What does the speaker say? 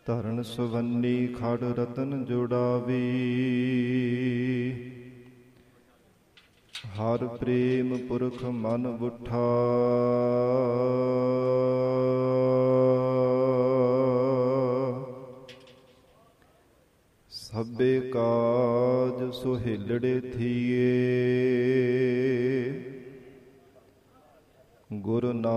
ਧਰਨ ਸੁਵੰਨੀ ਖੜ ਰਤਨ ਜੁੜਾਵੀ। ਹਰ ਪ੍ਰੇਮ ਪੁਰਖ ਮਨ ਬੁੱਠਾ, ਸਭੇ ਕਾਜ ਸੁਹੇਲੜੇ ਥੀਏ। ਗੁਰੂ ਨਾਨਕ